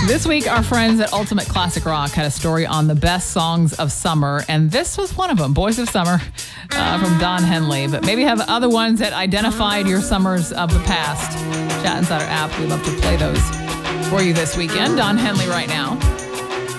This week, our friends at Ultimate Classic Rock had a story on the best songs of summer, and this was one of them, Boys of Summer, from Don Henley. But maybe have other ones that identified your summers of the past. Chat Insider app, we love to play those for you this weekend. Don Henley right now.